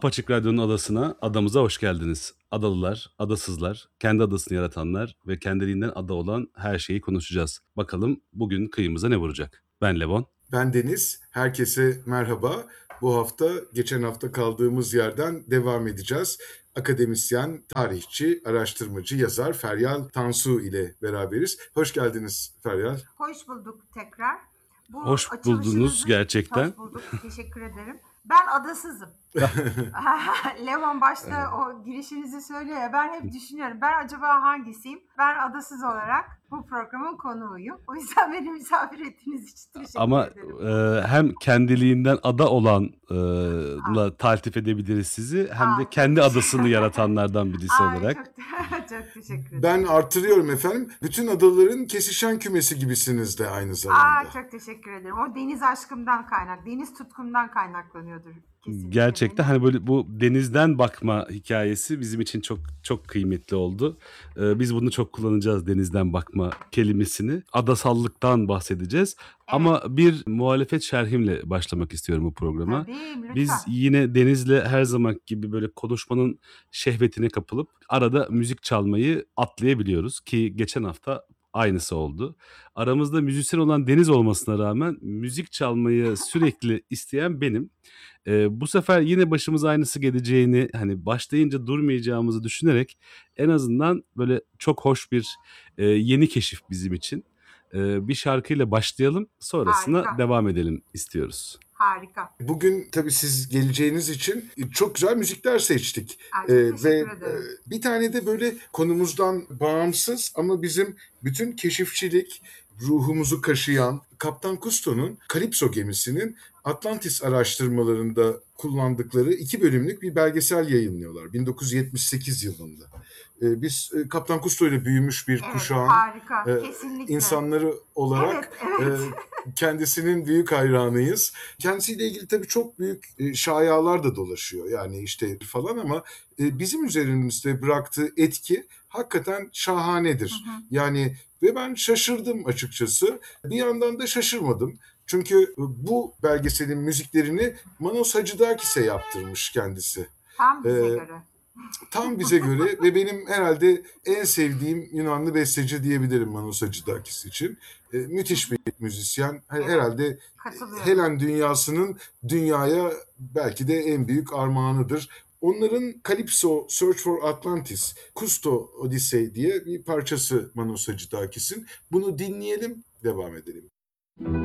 Apaçık Radyo'nun adasına, adamıza hoş geldiniz. Adalılar, adasızlar, kendi adasını yaratanlar ve kendiliğinden ada olan her şeyi konuşacağız. Bakalım bugün kıyımıza ne vuracak? Ben Levon. Ben Deniz. Herkese merhaba. Bu hafta geçen hafta kaldığımız yerden devam edeceğiz. Akademisyen, tarihçi, araştırmacı, yazar Feryal Tansu ile beraberiz. Hoş geldiniz Feryal. Hoş bulduk tekrar. Bu Hoş buldunuz açılışınızın, gerçekten. hoş bulduk, teşekkür ederim. Ben adasızım. Levan başta o girişinizi söylüyor ya, ben hep düşünüyorum. Ben acaba hangisiyim? Ben adasız olarak bu programın konuğuyum. O yüzden beni misafir ettiğiniz için teşekkür Ama ederim. hem kendiliğinden ada olanla taltif edebiliriz sizi hem de Çok kendi adasını yaratanlardan birisi Ay, olarak. çok teşekkür ederim. Ben artırıyorum efendim. Bütün adaların kesişen kümesi gibisiniz de aynı zamanda. Çok teşekkür ederim. O deniz aşkımdan deniz tutkumdan kaynaklanıyordur kesinlikle. Gerçekten hani böyle bu denizden bakma hikayesi bizim için çok çok kıymetli oldu. Biz bunu çok kullanacağız, denizden bakma kelimesini. Adasallıktan bahsedeceğiz. Ama bir muhalefet şerhimle başlamak istiyorum bu programa. Tabii, lütfen. Biz yine Deniz'le her zaman gibi böyle konuşmanın şehvetine kapılıp arada müzik çalmayı atlayabiliyoruz ki geçen hafta aynısı oldu. Aramızda müzisyen olan Deniz olmasına rağmen müzik çalmayı sürekli isteyen benim. Bu sefer yine başımıza aynısı geleceğini, hani başlayınca durmayacağımızı düşünerek en azından böyle çok hoş bir yeni keşif bizim için. Bir şarkıyla başlayalım, sonrasına Harika. devam edelim istiyoruz. Harika. Bugün tabii siz geleceğiniz için çok güzel müzikler seçtik. Çok teşekkür Ve ederim. bir tane de böyle konumuzdan bağımsız ama bizim bütün keşifçilik ruhumuzu kaşıyan Kaptan Cousteau'nun Calypso gemisinin Atlantis araştırmalarında kullandıkları 2 bölümlük bir belgesel yayınlıyorlar 1978 yılında. Biz Kaptan Cousteau ile büyümüş bir Evet, kuşağın harika. Kesinlikle. insanları olarak Evet. kendisinin büyük hayranıyız. Kendisiyle ilgili tabii çok büyük şayalar da dolaşıyor. Yani işte falan ama bizim üzerimizde bıraktığı etki hakikaten şahanedir. Yani ve ben şaşırdım açıkçası. Bir yandan da şaşırmadım. Çünkü bu belgeselin müziklerini Manos Hacıdakis'e yaptırmış kendisi. Tam bize Ee, göre. Tam bize göre ve benim herhalde en sevdiğim Yunanlı besteci diyebilirim Manos Hacıdakis için. Müthiş bir müzisyen. Herhalde Katılıyorum. Helen dünyasının dünyaya belki de en büyük armağanıdır. Onların Calypso, Search for Atlantis, Cousteau Odyssey diye bir parçası Manos Hacıdakis'in. Bunu dinleyelim, devam edelim.